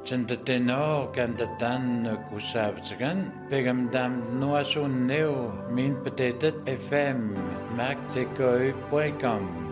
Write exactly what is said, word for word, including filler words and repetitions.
Tendeteno Gandatan Kusavzagan, Pegamdam Noasun Neo, Min Petetet F M, Mac T K point com.